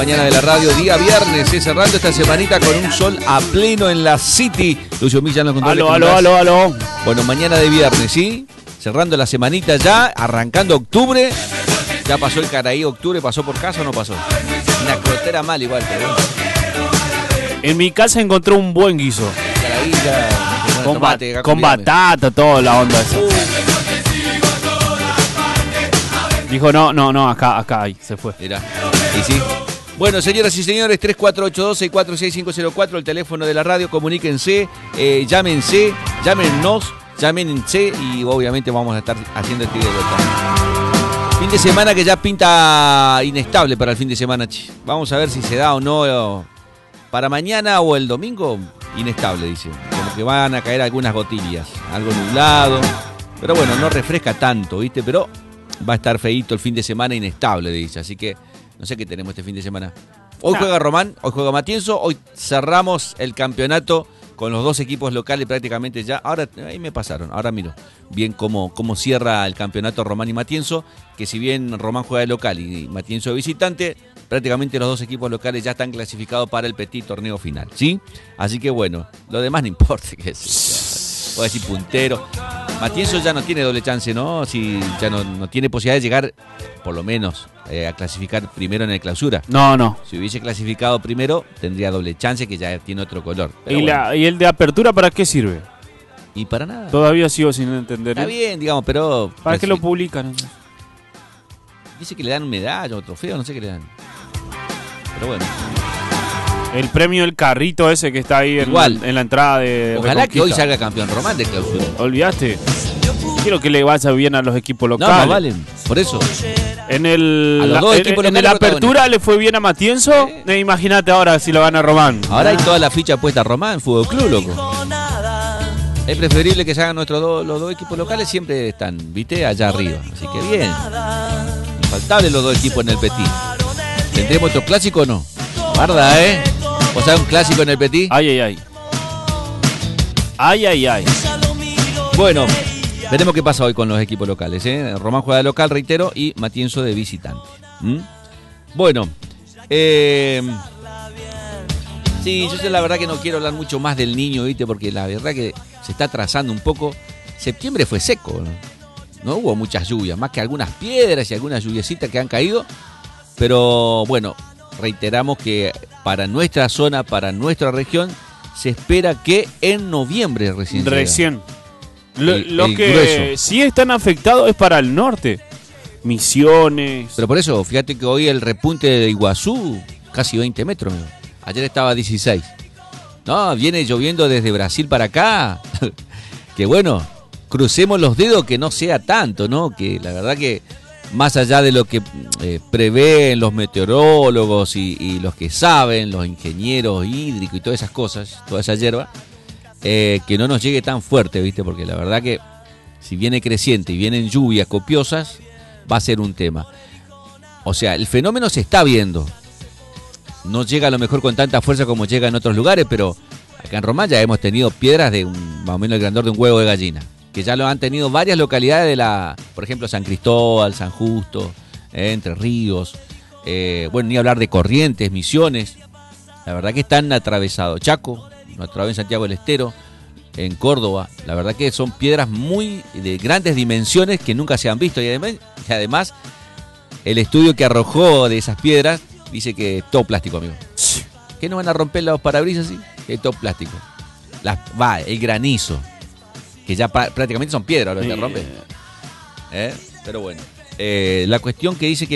mañana de la radio, día viernes, cerrando esta semanita con un sol a pleno en la City. Lucio Milla nos contó. Aló. Bueno, mañana de viernes, ¿sí? Cerrando la semanita ya, arrancando octubre. Ya pasó el caraí, octubre, ¿pasó por casa o no pasó? Una crotera mal igual, pero bueno. En mi casa encontré un buen guiso. Caraí ya, con batata, toda la onda esa. Dijo, no, acá, ahí, se fue. Mirá, y sí. Bueno, señoras y señores, 3482-646504, el teléfono de la radio, comuníquense, llámense, llámenos, y obviamente vamos a estar haciendo este video. Fin de semana que ya pinta inestable para el fin de semana. Vamos a ver si se da o no. Para mañana o el domingo, inestable, dice. Como que van a caer algunas gotillas, algo nublado. Pero bueno, no refresca tanto, ¿viste? Pero va a estar feíto el fin de semana, inestable, dice. Así que no sé qué tenemos este fin de semana. Hoy juega Román, hoy juega Matienzo. Hoy cerramos el campeonato con los dos equipos locales prácticamente ya. Ahora, ahí me pasaron, ahora miro bien cómo cierra el campeonato Román y Matienzo. Que si bien Román juega de local y Matienzo de visitante, prácticamente los dos equipos locales ya están clasificados para el petit torneo final, ¿sí? Así que bueno, lo demás no importa. Voy a decir puntero. Matienzo ya no tiene doble chance, ¿no? Si ya no tiene posibilidad de llegar, por lo menos, a clasificar primero en el clausura. No. Si hubiese clasificado primero, tendría doble chance, que ya tiene otro color. ¿Y el de apertura para qué sirve? Y para nada. Todavía sigo sin entender. Está bien, digamos, pero... ¿Para qué lo publican? Dice que le dan medalla o trofeo, no sé qué le dan. Pero bueno. El premio del carrito ese que está ahí en la entrada de Ojalá Reconquista. Que hoy salga campeón Román de clausura. ¿Olvidaste? Quiero que le vaya bien a los equipos locales. No valen, por eso. En el en la apertura le fue bien a Matienzo. Sí. Imagínate ahora si lo gana Román. Ahora hay toda la ficha puesta a Román, Fútbol Club, loco. Es preferible que se hagan los dos equipos locales, siempre están, viste, allá arriba. Así que bien. Infaltable los dos equipos en el Petit. ¿Tendremos otro clásico o no? Guarda, O sea, un clásico en el Petit. Ay. Bueno, veremos qué pasa hoy con los equipos locales, Román juega de local, reitero, y Matienzo de visitante. Bueno, sí, yo sé la verdad que no quiero hablar mucho más del niño, ¿viste? Porque la verdad que se está atrasando un poco. Septiembre fue seco, no hubo muchas lluvias, más que algunas piedras y algunas lluviecitas que han caído. Pero bueno, reiteramos que para nuestra zona, para nuestra región, se espera que en noviembre recién. Los que grueso. Sí están afectados es para el norte. Misiones. Pero por eso, fíjate que hoy el repunte de Iguazú, casi 20 metros. Ayer estaba 16. No, viene lloviendo desde Brasil para acá. Que bueno, crucemos los dedos que no sea tanto, ¿no? Que la verdad que más allá de lo que prevén los meteorólogos y los que saben, los ingenieros hídricos y todas esas cosas, toda esa hierba, que no nos llegue tan fuerte, ¿viste? Porque la verdad que si viene creciente y vienen lluvias copiosas, va a ser un tema. O sea, el fenómeno se está viendo. No llega a lo mejor con tanta fuerza como llega en otros lugares, pero acá en Román ya hemos tenido piedras de más o menos el grandor de un huevo de gallina, que ya lo han tenido varias localidades por ejemplo, San Cristóbal, San Justo, Entre Ríos, bueno, ni hablar de Corrientes, Misiones. La verdad que están atravesados. Chaco, otra vez en Santiago del Estero, en Córdoba. La verdad que son piedras muy de grandes dimensiones que nunca se han visto. Y además el estudio que arrojó de esas piedras dice que es todo plástico, amigo. ¿Qué no van a romper los parabrisas así? Que es todo plástico. El granizo, que ya prácticamente son piedras lo que rompen. Pero bueno, la cuestión que dice que